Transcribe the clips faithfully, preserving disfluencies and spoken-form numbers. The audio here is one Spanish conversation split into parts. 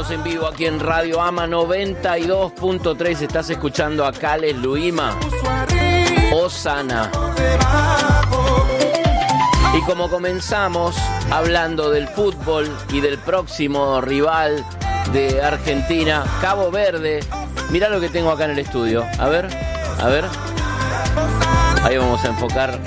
Estamos en vivo aquí en Radio Ama noventa y dos punto tres. Estás escuchando a Cales Luima, Osana. Y como comenzamos hablando del fútbol y del próximo rival de Argentina, Cabo Verde, mirá lo que tengo acá en el estudio. A ver, a ver. Ahí vamos a enfocar.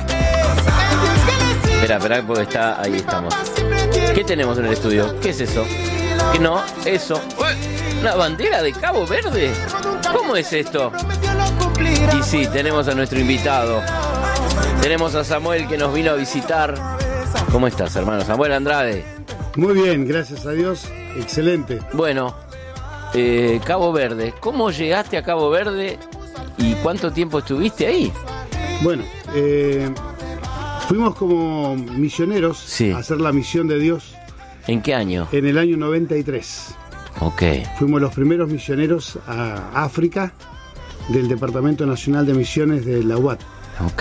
Espera, espera, porque está, ahí estamos. ¿Qué tenemos en el estudio? ¿Qué es eso? ¿Qué no? Eso. ¿Una bandera de Cabo Verde? ¿Cómo es esto? Y sí, tenemos a nuestro invitado. Tenemos a Samuel que nos vino a visitar. ¿Cómo estás, hermano? Samuel Andrade. Muy bien, gracias a Dios. Excelente. Bueno, eh, Cabo Verde. ¿Cómo llegaste a Cabo Verde y cuánto tiempo estuviste ahí? Bueno, eh... fuimos como misioneros sí. a hacer la misión de Dios. ¿En qué año? En el año noventa y tres. Ok. Fuimos los primeros misioneros a África del Departamento Nacional de Misiones de la U A T. Ok.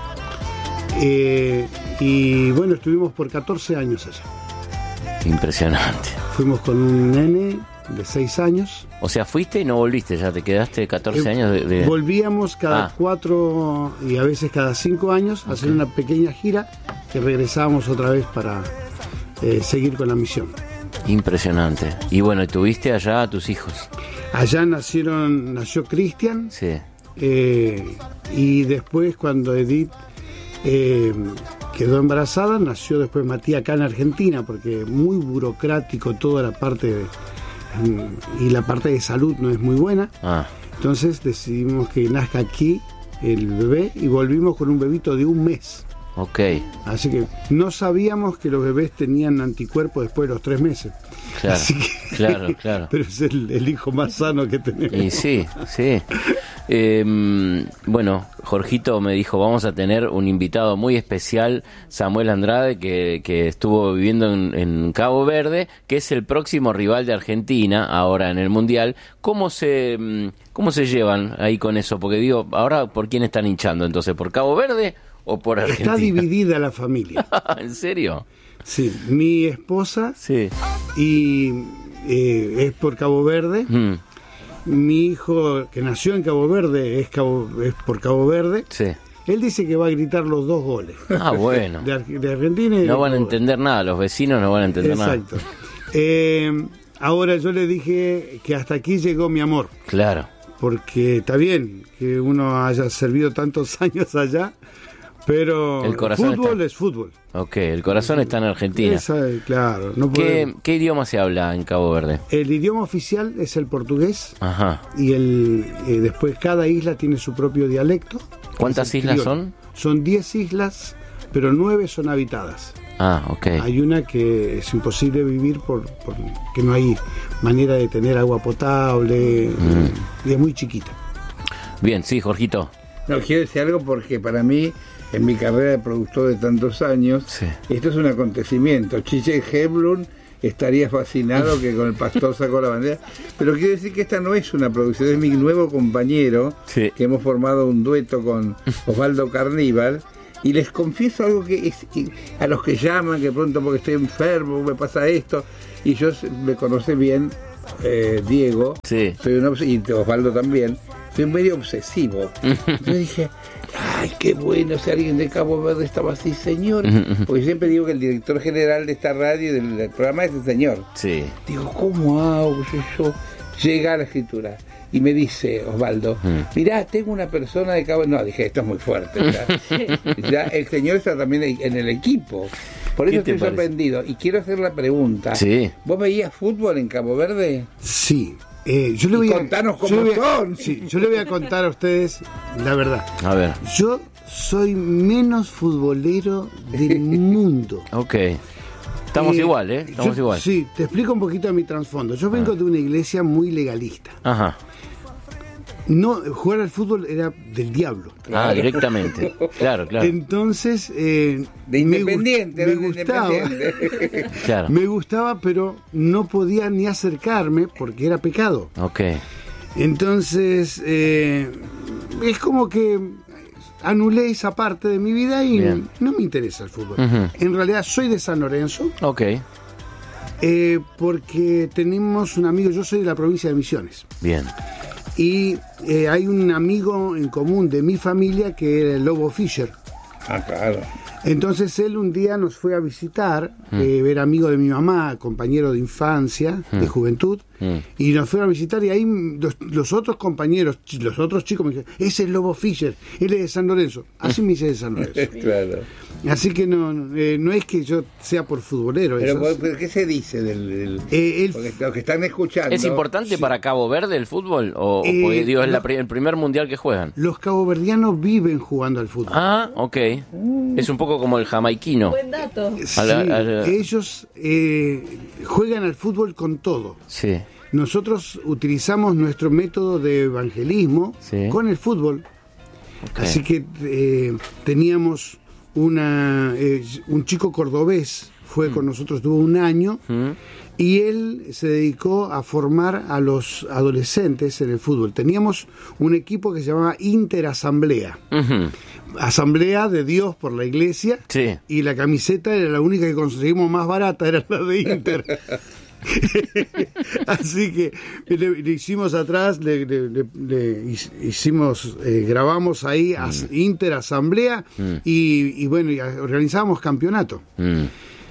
Eh, y bueno, estuvimos por catorce años allá. Impresionante. Fuimos con un nene de seis años. O sea, fuiste y no volviste, ya te quedaste catorce eh, años de, de... Volvíamos cada ah. cuatro y a veces cada cinco años a okay. hacer una pequeña gira que regresábamos otra vez para eh, seguir con la misión. Impresionante. Y bueno, ¿tuviste allá a tus hijos? Allá nacieron, nació Cristian. Sí. Eh, y después cuando Edith eh, quedó embarazada, nació después Matías acá en Argentina, porque muy burocrático toda la parte de... y la parte de salud no es muy buena. Ah. Entonces decidimos que nazca aquí el bebé y volvimos con un bebito de un mes. Ok. Así que no sabíamos que los bebés tenían anticuerpos después de los tres meses. Claro, Así que, claro, claro. Pero es el, el hijo más sano que tenemos. Y sí, sí. Eh, bueno, Jorgito me dijo, vamos a tener un invitado muy especial, Samuel Andrade, que, que estuvo viviendo en, en Cabo Verde, que es el próximo rival de Argentina, ahora en el Mundial. ¿Cómo se, cómo se llevan ahí con eso? Porque digo, ahora, ¿por quién están hinchando entonces? ¿Por Cabo Verde o por Argentina? Está dividida la familia. ¿En serio? Sí, mi esposa sí. y eh, es por Cabo Verde. Mm. Mi hijo, que nació en Cabo Verde, es, Cabo, es por Cabo Verde. Sí. Él dice que va a gritar los dos goles. Ah, bueno. De, de Argentina y no de van a entender nada, los vecinos no van a entender Exacto. nada. Exacto. Eh, ahora yo le dije que hasta aquí llegó mi amor. Claro. Porque está bien que uno haya servido tantos años allá, pero el corazón fútbol está... es fútbol. Ok, el corazón está en Argentina. Esa, claro. No ¿Qué, ¿Qué idioma se habla en Cabo Verde? El idioma oficial es el portugués. Ajá. Y el eh, después cada isla tiene su propio dialecto. ¿Cuántas islas criol. son? Son diez islas, pero nueve son habitadas. Ah, ok. Hay una que es imposible vivir por, por que no hay manera de tener agua potable mm. y es muy chiquita. Bien, sí, Jorgito. No, quiero decir algo porque para mí, en mi carrera de productor de tantos años, sí. esto es un acontecimiento. Chiche Heblum estaría fascinado que con el pastor sacó la bandera, pero quiero decir que esta no es una producción, es mi nuevo compañero, sí. que hemos formado un dueto con Osvaldo Carníbal, y les confieso algo que es que a los que llaman, que pronto porque estoy enfermo, me pasa esto, y yo me conoce bien eh, Diego, sí. soy un obs- y Osvaldo también, soy medio obsesivo. Yo dije, ay, qué bueno si alguien de Cabo Verde estaba así, señor. Porque siempre digo que el director general de esta radio, del, del programa, es el señor. Sí. Digo, ¿cómo hago yo? yo? Llega a la escritura y me dice Osvaldo, mm. mirá, tengo una persona de Cabo Verde. No, dije, esto es muy fuerte. Ya, el señor está también en el equipo. Por eso estoy sorprendido. Y quiero hacer la pregunta. Sí. ¿Vos veías fútbol en Cabo Verde? Sí. Eh, yo le voy a, contanos cómo yo le voy a, son. Sí, yo le voy a contar a ustedes la verdad. A ver. Yo soy menos futbolero del mundo. Ok. Estamos eh, igual, ¿eh? Estamos yo, igual. Sí, te explico un poquito de mi trasfondo. Yo vengo ah. de una iglesia muy legalista. Ajá. No, jugar al fútbol era del diablo. Claro. Ah, directamente. Claro, claro. Entonces, eh, de independiente, me, me gustaba. Independiente. Claro. Me gustaba, pero no podía ni acercarme porque era pecado. Ok. Entonces, eh, es como que anulé esa parte de mi vida y Bien. no me interesa el fútbol. Uh-huh. En realidad soy de San Lorenzo. Ok. Eh, porque tenemos un amigo, yo soy de la provincia de Misiones. Bien. Y eh, hay un amigo en común de mi familia que era el Lobo Fischer. Ah, claro. Entonces él un día nos fue a visitar, mm. eh, era amigo de mi mamá, compañero de infancia, mm. de juventud, mm. y nos fue a visitar y ahí los, los otros compañeros, los otros chicos me dijeron, ese es el Lobo Fischer, él es de San Lorenzo, así me dice de San Lorenzo. Claro. Así que no, eh, no es que yo sea por futbolero. Pero, eso, ¿pero qué se dice del...? del eh, el, porque los que están escuchando... ¿Es importante sí. para Cabo Verde el fútbol? ¿O, eh, porque, digo, es la, el primer mundial que juegan? Los caboverdianos viven jugando al fútbol. Ah, ok. Mm. Es un poco como el jamaiquino. Buen dato. Sí, a la, a la... ellos eh, juegan al fútbol con todo. Sí. Nosotros utilizamos nuestro método de evangelismo sí. con el fútbol. Okay. Así que eh, teníamos una eh, un chico cordobés, fue mm. con nosotros, tuvo un año, mm. y él se dedicó a formar a los adolescentes en el fútbol. Teníamos un equipo que se llamaba Interasamblea. Uh-huh. Asamblea de Dios por la iglesia, sí. y la camiseta era la única que conseguimos más barata, era la de Inter. Así que le, le hicimos atrás, le, le, le, le hicimos, eh, grabamos ahí mm. as, Inter Asamblea mm. y, y bueno, y organizamos campeonato. Mm.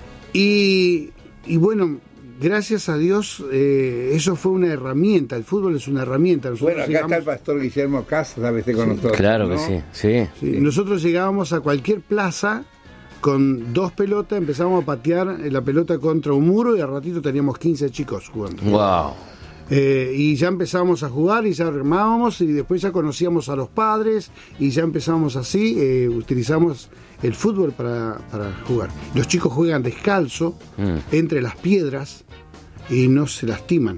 Y, y bueno, gracias a Dios, eh, eso fue una herramienta. El fútbol es una herramienta. Nosotros bueno, acá llegamos... está el pastor Guillermo Casas, a veces con sí, nosotros. Claro ¿no? que sí, sí. sí. Nosotros llegábamos a cualquier plaza con dos pelotas, empezamos a patear la pelota contra un muro y al ratito teníamos quince chicos jugando. Wow. Eh, y ya empezábamos a jugar y ya armábamos y después ya conocíamos a los padres y ya empezamos así, eh, utilizamos el fútbol para, para jugar. Los chicos juegan descalzo mm. entre las piedras y no se lastiman.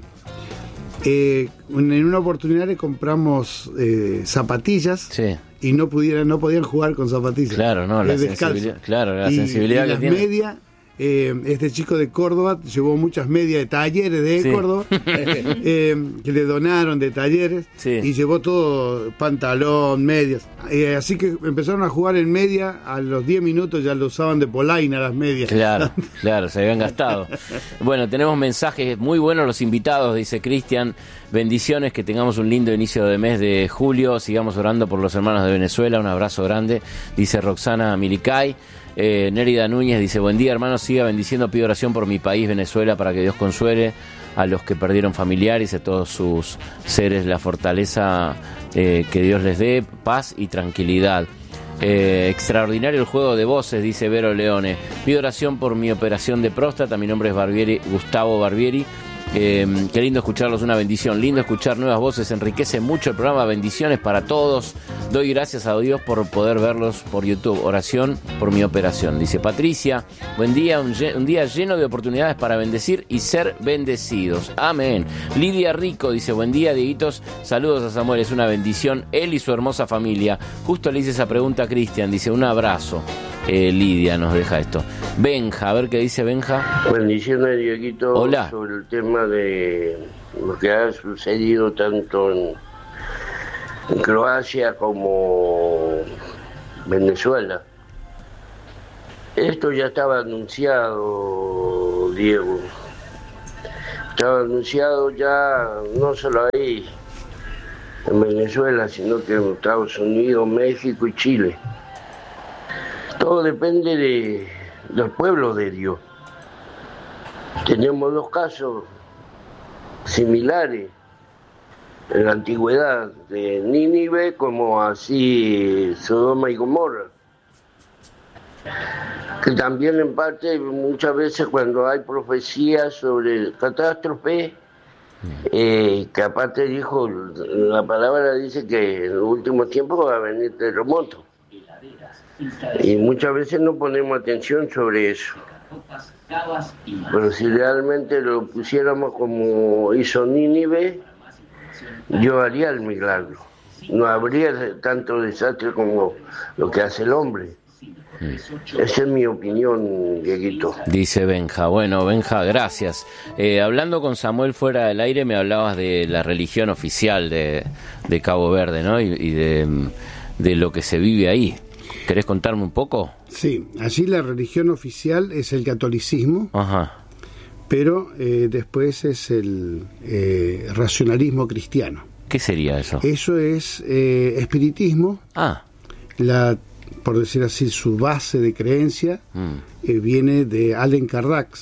Eh, en una oportunidad le compramos eh, zapatillas sí. y no pudieran, no podían jugar con zapatillas. Claro, no, la sensibilidad, claro, la y, sensibilidad y que las tiene. Medias, eh, este chico de Córdoba llevó muchas medias de talleres de sí. Córdoba eh, que le donaron de talleres sí. y llevó todo, pantalón, medias. Eh, así que empezaron a jugar en media, a los diez minutos ya lo usaban de polaina las medias. Claro, claro, se habían gastado. Bueno, tenemos mensajes muy buenos los invitados, dice Cristian. Bendiciones, que tengamos un lindo inicio de mes de julio. Sigamos orando por los hermanos de Venezuela. Un abrazo grande, dice Roxana Milicay. Eh, Nérida Núñez dice, buen día hermanos, siga bendiciendo, pido oración por mi país Venezuela para que Dios consuele a los que perdieron familiares y a todos sus seres la fortaleza, eh, que Dios les dé paz y tranquilidad. Eh, extraordinario el juego de voces, dice Vero Leone. Pido oración por mi operación de próstata. Mi nombre es Barbieri, Gustavo Barbieri. Eh, qué lindo escucharlos, una bendición, lindo escuchar nuevas voces, enriquece mucho el programa, bendiciones para todos, doy gracias a Dios por poder verlos por YouTube, oración por mi operación, dice Patricia, buen día, un, un día lleno de oportunidades para bendecir y ser bendecidos, amén. Lidia Rico dice, buen día Dieguitos, saludos a Samuel, es una bendición, él y su hermosa familia. Justo le hice esa pregunta a Cristian, dice, un abrazo. Eh, Lidia nos deja esto. Benja, a ver qué dice Benja. Bendiciones, Dieguito. Hola. Sobre el tema de lo que ha sucedido tanto en, en Croacia como Venezuela. Esto ya estaba anunciado, Diego. Estaba anunciado ya no solo ahí en Venezuela, sino que en Estados Unidos, México y Chile. Todo depende de, del pueblo de Dios. Tenemos dos casos similares en la antigüedad, de Nínive como así Sodoma y Gomorra. Que también en parte, muchas veces cuando hay profecías sobre catástrofe, eh, que aparte dijo, la palabra dice que en los últimos tiempos va a venir terremoto. Y muchas veces no ponemos atención sobre eso. Pero si realmente lo pusiéramos como hizo Nínive, yo haría el milagro. No habría tanto desastre como lo que hace el hombre. Esa es mi opinión, Dieguito. Dice Benja. Bueno, Benja, gracias. Eh, hablando con Samuel fuera del aire, me hablabas de la religión oficial de, de Cabo Verde, ¿no? Y, y de, de lo que se vive ahí. ¿Querés contarme un poco? Sí, allí la religión oficial es el catolicismo. Ajá. pero eh, después es el eh, racionalismo cristiano. ¿Qué sería eso? Eso es eh, espiritismo. Ah. La, por decir así, su base de creencia mm. eh, viene de Allan Kardec.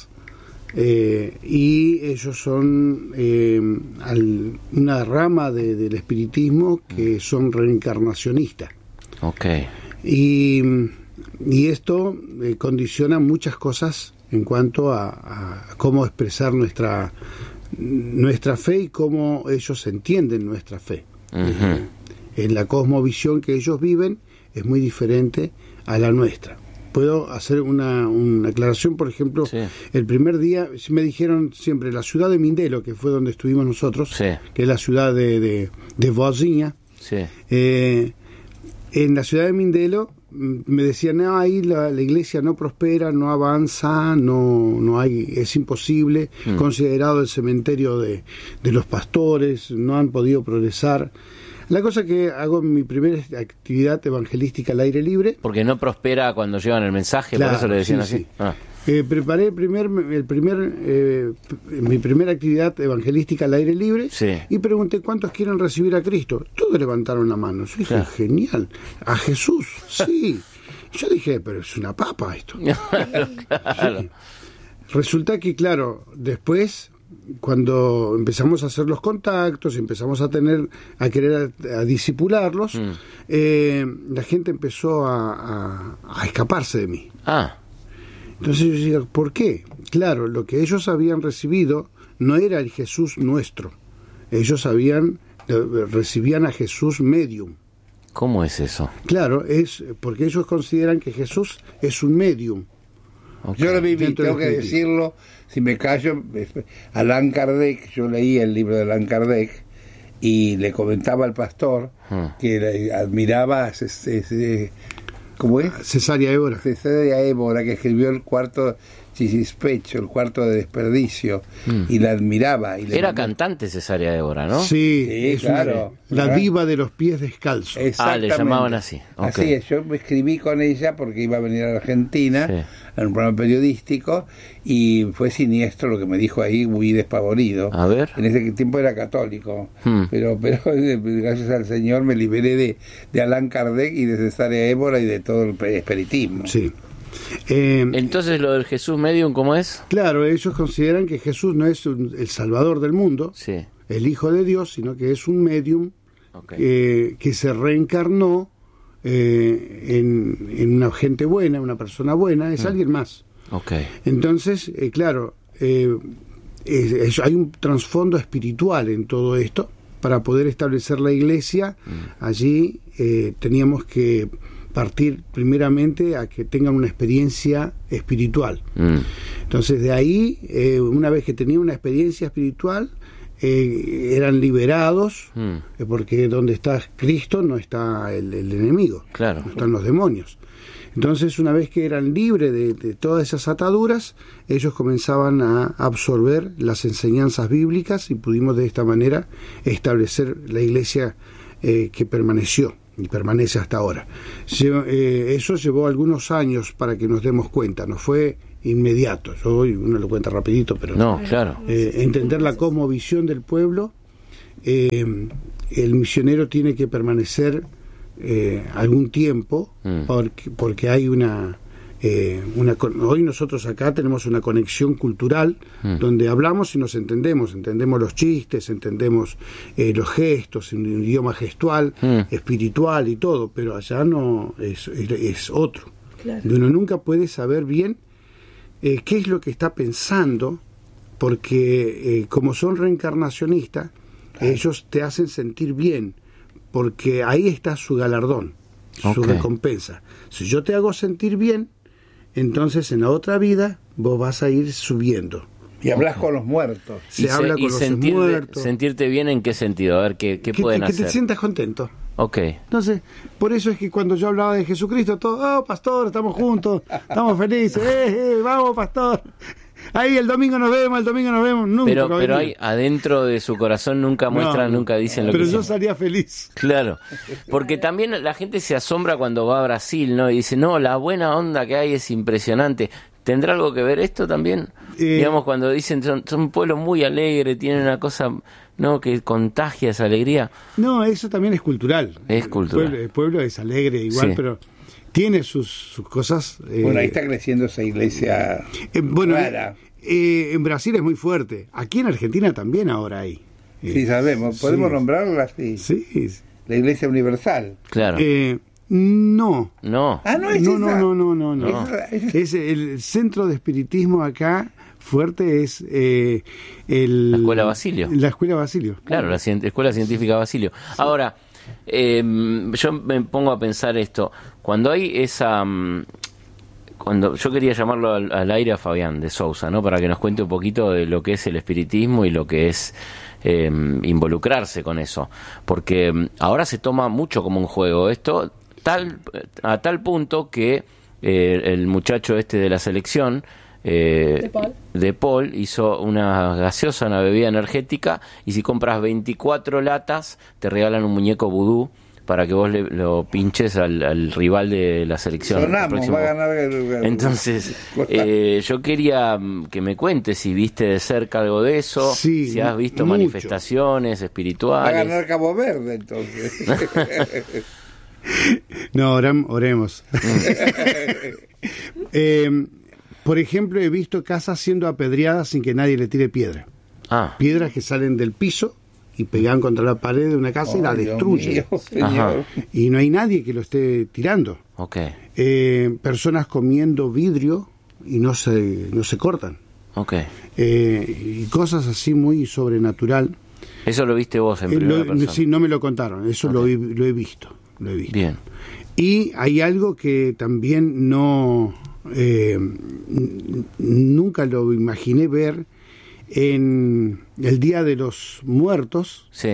Eh, y ellos son eh, al, una rama de, del espiritismo que son reencarnacionistas. Okay. Y, y esto eh, condiciona muchas cosas en cuanto a, a cómo expresar nuestra nuestra fe y cómo ellos entienden nuestra fe. Uh-huh. Eh, en la cosmovisión que ellos viven es muy diferente a la nuestra. Puedo hacer una, una aclaración, por ejemplo, sí. El primer día me dijeron siempre la ciudad de Mindelo, que fue donde estuvimos nosotros, sí. que es la ciudad de, de, de Vozinha. Sí. Eh, en la ciudad de Mindelo me decían, no, ahí la, la iglesia no prospera, no avanza, no, no hay, es imposible, mm. considerado el cementerio de, de los pastores, no han podido progresar. La cosa que hago mi primera actividad evangelística al aire libre. Porque no prospera cuando llevan el mensaje, claro, por eso le decían sí, así. Sí. Ah. Eh, preparé el primer, el primer, eh, mi primera actividad evangelística al aire libre sí. y pregunté cuántos quieren recibir a Cristo. Todos levantaron la mano. Yo dije, claro. Genial. ¿A Jesús? Sí. Yo dije, pero es una papa esto. Claro. Sí. Resulta que, claro, después, cuando empezamos a hacer los contactos, empezamos a tener, a querer a, a disipularlos, mm. eh, la gente empezó a, a, a escaparse de mí. Ah. Entonces yo decía, ¿por qué? Claro, lo que ellos habían recibido no era el Jesús nuestro. Ellos habían recibían a Jesús medium. ¿Cómo es eso? Claro, es porque ellos consideran que Jesús es un medium. Okay. Yo lo viví, tengo que decirlo, si me callo, Allan Kardec, yo leí el libro de Allan Kardec y le comentaba al pastor hmm. que admiraba ese, ese, ¿cómo es? Cesárea Évora. Cesárea Évora, que escribió el cuarto Chispecho, el cuarto de desperdicio, mm. y la admiraba. Y Era mandó... cantante Cesárea Évora, ¿no? Sí, sí es claro. Una, la diva de los pies descalzos. Ah, le llamaban así. Okay. Así es, yo me escribí con ella porque iba a venir a la Argentina, sí. en un programa periodístico, y fue siniestro lo que me dijo ahí, muy despavorido. A ver. En ese tiempo era católico, hmm. pero pero gracias al Señor me liberé de, de Allan Kardec y de Cesárea Évora y de todo el espiritismo. Sí. Eh, Entonces, lo del Jesús medium, ¿cómo es? Claro, ellos consideran que Jesús no es un, el Salvador del mundo, sí. el Hijo de Dios, sino que es un medium okay. eh, que se reencarnó eh, en, en una gente buena, una persona buena, es mm. alguien más. Okay. Entonces, eh, claro, eh, es, es, hay un trasfondo espiritual en todo esto. Para poder establecer la iglesia, mm. allí eh, teníamos que partir primeramente a que tengan una experiencia espiritual. Mm. Entonces de ahí, eh, una vez que tenían una experiencia espiritual, eh, eran liberados, mm. eh, porque donde está Cristo no está el, el enemigo, claro. no están los demonios. Entonces una vez que eran libres de, de todas esas ataduras, ellos comenzaban a absorber las enseñanzas bíblicas y pudimos de esta manera establecer la iglesia eh, que permaneció y permanece hasta ahora. Eh, eso llevó algunos años para que nos demos cuenta, no fue inmediato. Yo hoy uno lo cuenta rapidito, pero no, claro. Eh, entender la cosmovisión del pueblo, eh, el misionero tiene que permanecer eh, algún tiempo, mm. porque, porque hay una, eh, una... Hoy nosotros acá tenemos una conexión cultural mm. donde hablamos y nos entendemos, entendemos los chistes, entendemos eh, los gestos, en un idioma gestual, mm. espiritual y todo, pero allá no, es, es, es otro. Claro. Uno nunca puede saber bien eh, qué es lo que está pensando, porque eh, como son reencarnacionistas, claro. ellos te hacen sentir bien, porque ahí está su galardón, okay. su recompensa. Si yo te hago sentir bien, entonces en la otra vida vos vas a ir subiendo. Y hablas con los muertos. Se y habla se, con y los sentirte, muertos. ¿Sentirte bien en qué sentido? A ver, ¿qué, qué que, pueden que hacer? Que te sientas contento. Ok. Entonces, por eso es que cuando yo hablaba de Jesucristo, todo, oh, pastor, estamos juntos, estamos felices, eh, eh, vamos, pastor. Ahí el domingo nos vemos, el domingo nos vemos, nunca. Pero, pero hay adentro de su corazón nunca muestran, no, nunca dicen lo pero que yo dicen. Salía feliz. Claro, porque también la gente se asombra cuando va a Brasil, ¿no? Y dice, no, la buena onda que hay es impresionante. ¿Tendrá algo que ver esto también? Eh, Digamos, cuando dicen son, son un pueblo muy alegre, tienen una cosa, ¿no?, que contagia esa alegría. No, eso también es cultural. Es cultural. El pueblo, el pueblo es alegre igual, sí. Pero tiene sus, sus cosas. Eh, bueno, ahí está creciendo esa iglesia. Eh, bueno, rara. Eh, en Brasil es muy fuerte. Aquí en Argentina también ahora hay. Eh, sí, sabemos. Podemos sí. nombrarla así. Sí. La Iglesia Universal. Claro. Eh, no. No. Ah, no es no, esa. no, no, no, no, no. no. Es el centro de espiritismo acá fuerte es eh, el, la Escuela Basilio. La Escuela Basilio. Claro, la Escuela Científica Basilio. Sí. Ahora, eh, yo me pongo a pensar esto. Cuando hay esa... cuando yo quería llamarlo al, al aire a Fabián de Sousa, ¿no?, para que nos cuente un poquito de lo que es el espiritismo y lo que es eh, involucrarse con eso, porque ahora se toma mucho como un juego esto, tal a tal punto que eh, el muchacho este de la selección eh, de, Paul. de Paul hizo una gaseosa, una bebida energética, y si compras veinticuatro latas te regalan un muñeco vudú para que vos le, lo pinches al, al rival de la selección. Sonamos, va a ganar el, el, Entonces, eh, yo quería que me cuentes si viste de cerca algo de eso, sí, si has visto mucho. manifestaciones espirituales. Va a ganar Cabo Verde, entonces. No, oram, oremos. eh, por ejemplo, he visto casas siendo apedreadas sin que nadie le tire piedra. Ah. Piedras que salen del piso y pegan contra la pared de una casa oh, y la destruyen. Y no hay nadie que lo esté tirando. Okay. Eh, personas comiendo vidrio y no se no se cortan. Okay. Eh, y cosas así muy sobrenatural. ¿Eso lo viste vos en primera eh, lo, persona? Sí, no me lo contaron. Eso okay. lo, he, lo he visto. Lo he visto. Bien. Y hay algo que también no... Eh, nunca lo imaginé ver en el Día de los Muertos. Sí.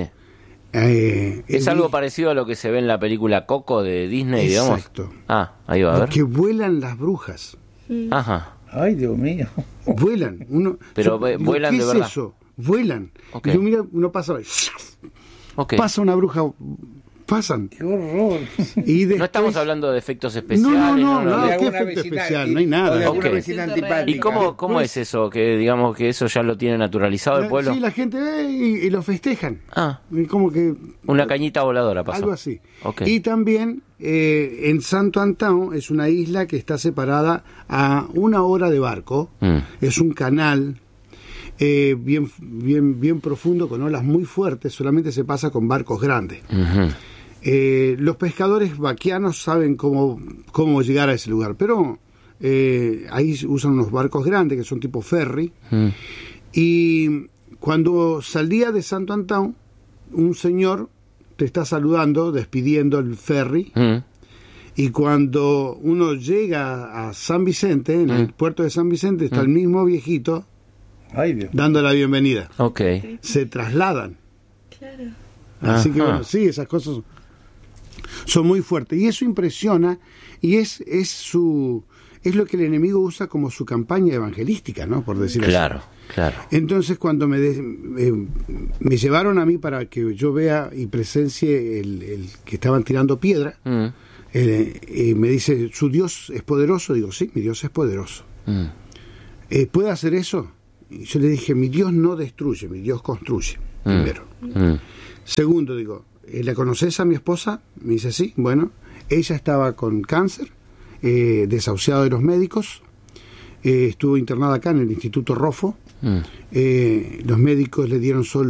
Eh, es algo parecido a lo que se ve en la película Coco de Disney, digamos. Exacto. Ah, ahí va a ver. Que vuelan las brujas. Ajá. Ay, Dios mío. Vuelan. Uno, Pero yo, vuelan ¿qué de es verdad? Eso? Vuelan. Okay. Y uno mira, uno pasa. Okay. Pasa una bruja. Pasan. ¡Qué horror! Y después... No estamos hablando de efectos especiales. No, no, no, no, no, no, ¿qué efecto especial? No hay nada. Okay. ¿Y cómo, cómo después... es eso? Que digamos que eso ya lo tiene naturalizado el pueblo. Sí, la gente ve y, y lo festejan. Ah. Y como que... Una cañita voladora pasó. Algo así. Okay. Y también eh, en Santo Antão es una isla que está separada a una hora de barco. Mm. Es un canal... Eh, bien, bien, bien profundo, con olas muy fuertes, solamente se pasa con barcos grandes. Uh-huh. Eh, los pescadores vaquianos saben cómo, cómo llegar a ese lugar, pero eh, ahí usan unos barcos grandes que son tipo ferry. Uh-huh. Y cuando salía de Santo Antão, un señor te está saludando, despidiendo el ferry. Uh-huh. Y cuando uno llega a San Vicente, en uh-huh. el puerto de San Vicente, está uh-huh. el mismo viejito. Ay, Dios. Dando la bienvenida. Okay. Se trasladan. Claro. Así Ajá. que bueno, sí, esas cosas son muy fuertes y eso impresiona y es es su es lo que el enemigo usa como su campaña evangelística, ¿no? Por decirlo claro, así. Claro, claro. Entonces cuando me de, eh, me llevaron a mí para que yo vea y presencie el, el que estaban tirando piedra, mm. eh, eh, me dice, ¿su Dios es poderoso? Digo, sí, mi Dios es poderoso. Mm. Eh, ¿Puede hacer eso? Y yo le dije, mi Dios no destruye, mi Dios construye, mm. primero. Mm. Segundo, digo, ¿la conoces a mi esposa? Me dice, sí. Bueno, ella estaba con cáncer, eh, desahuciada de los médicos, eh, estuvo internada acá en el Instituto Rofo. Mm. Eh, los médicos le dieron solo